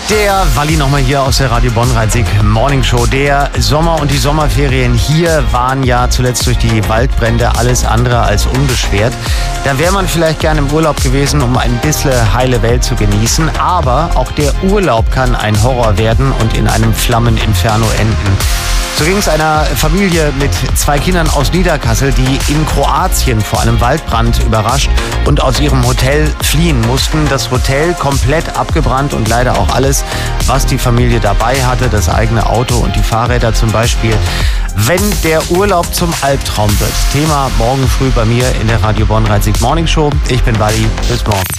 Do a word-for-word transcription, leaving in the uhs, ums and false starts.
Der Walli nochmal hier aus der Radio Bonn-Rhein-Sieg Morning Show. Der Sommer und die Sommerferien hier waren ja zuletzt durch die Waldbrände alles andere als unbeschwert. Da wäre man vielleicht gerne im Urlaub gewesen, um ein bisschen heile Welt zu genießen. Aber auch der Urlaub kann ein Horror werden und in einem Flammeninferno enden. So ging es einer Familie mit zwei Kindern aus Niederkassel, die in Kroatien vor einem Waldbrand überrascht und aus ihrem Hotel fliehen mussten. Das Hotel komplett abgebrannt und leider auch alles, was die Familie dabei hatte, das eigene Auto und die Fahrräder zum Beispiel. Wenn der Urlaub zum Albtraum wird. Thema morgen früh bei mir in der Radio Bonn-Rhein-Sieg Morning Show. Ich bin Walli. Bis morgen.